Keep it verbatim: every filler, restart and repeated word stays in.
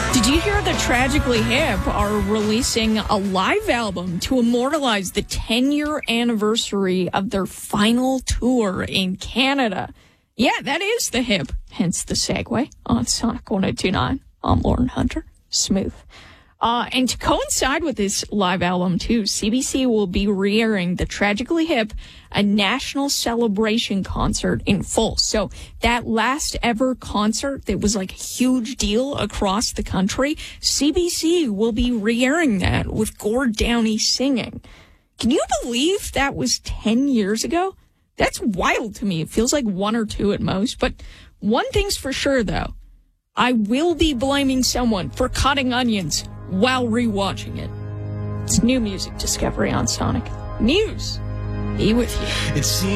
Did you hear that Tragically Hip are releasing a live album to immortalize the ten-year anniversary of their final tour in Canada? Yeah, that is the hip, hence the segue on Sonic one oh two point nine. I'm Lauren Hunter. Smooth. Uh, and to coincide with this live album, too, C B C will be re-airing the Tragically Hip, a national celebration concert in full. So that last ever concert that was like a huge deal across the country, C B C will be re-airing that with Gord Downie singing. Can you believe that was ten years ago? That's wild to me. It feels like one or two at most. But one thing's for sure, though. I will be blaming someone for cutting onions while rewatching it. It's new music discovery on Sonic. News. Be with you. It seems